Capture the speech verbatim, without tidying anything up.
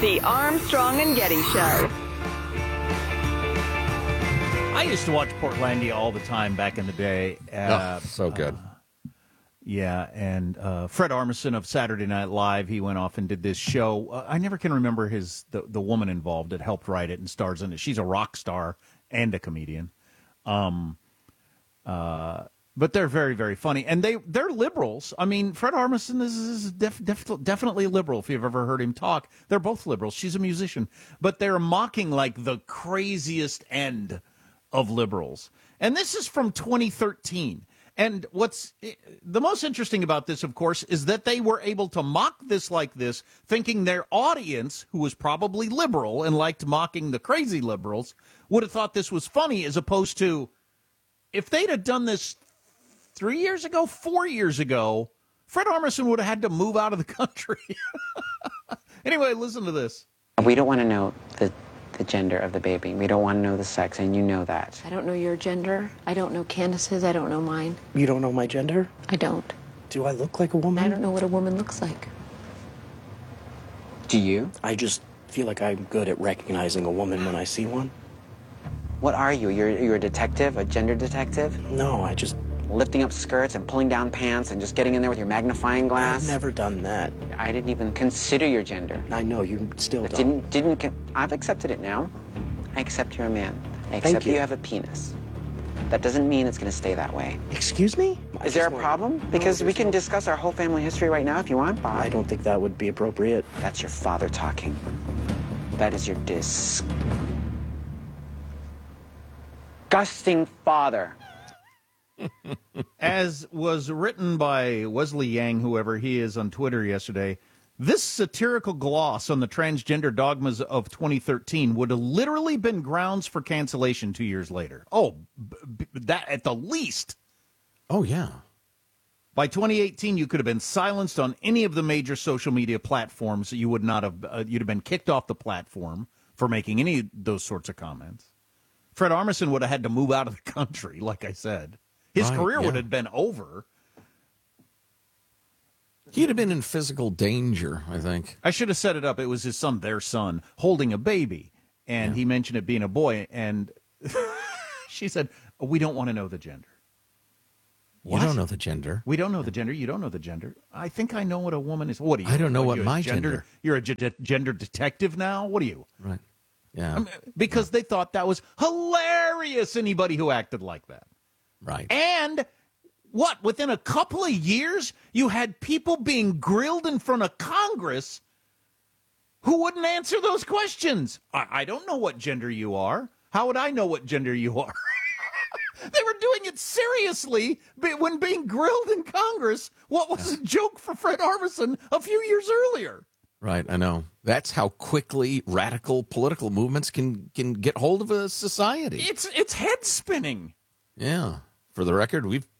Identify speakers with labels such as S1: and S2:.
S1: The Armstrong and Getty Show.
S2: I used to watch Portlandia all the time back in the day. Uh,
S3: oh, so good.
S2: Uh, yeah, and uh, Fred Armisen of Saturday Night Live, he went off and did this show. Uh, I never can remember his the, the woman involved that helped write it and stars in it. She's a rock star and a comedian. Um, uh, but they're very, very funny. And they, they're liberals. I mean, Fred Armisen is, is def, def, definitely liberal, if you've ever heard him talk. They're both liberals. She's a musician. But they're mocking, like, the craziest end of liberals. And this is from twenty thirteen. And what's the most interesting about this, of course, is that they were able to mock this like this, thinking their audience, who was probably liberal and liked mocking the crazy liberals, would have thought this was funny, as opposed to if they'd have done this three years ago, four years ago, Fred Armisen would have had to move out of the country. Anyway, listen to this.
S4: We don't want to know the the gender of the baby. We don't want to know the sex, and you know that.
S5: I don't know your gender. I don't know Candace's. I don't know mine.
S6: You don't know my gender?
S5: I don't.
S6: Do I look like a woman?
S5: I don't know what a woman looks like.
S4: Do you?
S6: I just feel like I'm good at recognizing a woman when I see one.
S4: What are you? You're, you're a detective? A gender detective?
S6: No, I just...
S4: Lifting up skirts and pulling down pants and just getting in there with your magnifying glass?
S6: I've never done that.
S4: I didn't even consider your gender.
S6: I know, you still don't.
S4: Didn't, didn't, con- I've accepted it now. I accept you're a man. I accept
S6: Thank you.
S4: you have a penis. That doesn't mean it's going to stay that way.
S6: Excuse me? I
S4: Is there a
S6: just
S4: problem?
S6: want-
S4: Because
S6: No,
S4: we can
S6: no-
S4: discuss our whole family history right now if you want, Bob.
S6: I don't think that would be appropriate.
S4: That's your father talking. That is your disgusting father.
S2: As was written by Wesley Yang, whoever he is, on Twitter yesterday, this satirical gloss on the transgender dogmas of twenty thirteen would have literally been grounds for cancellation two years later. Oh, b- b- that at the least.
S3: Oh, yeah.
S2: By twenty eighteen, you could have been silenced on any of the major social media platforms. You would not have. Uh, you'd have been kicked off the platform for making any of those sorts of comments. Fred Armisen would have had to move out of the country, like I said. His
S3: Right,
S2: career
S3: yeah.
S2: would have been over.
S3: He'd have been in physical danger, I think.
S2: I should have set it up. It was his son, their son, holding a baby. And
S3: Yeah.
S2: he mentioned it being a boy. And she said, we don't want to know the gender.
S3: You
S2: What?
S3: don't know the gender.
S2: We don't know the gender. You don't know the gender. I think I know what a woman is. What are you?
S3: I don't know
S2: Are
S3: what
S2: you a
S3: my
S2: gender,
S3: gender-
S2: You're a ge- gender detective now? What are you?
S3: Right. Yeah.
S2: I mean, because they thought that was hilarious, anybody who acted like that.
S3: Right.
S2: And what, within a couple of years, you had people being grilled in front of Congress who wouldn't answer those questions. I, I don't know what gender you are. How would I know what gender you are? They were doing it seriously but when being grilled in Congress. What was a joke for Fred Armisen a few years earlier?
S3: Right, I know. That's how quickly radical political movements can, can get hold of a society.
S2: It's it's head spinning.
S3: Yeah. For the record, we've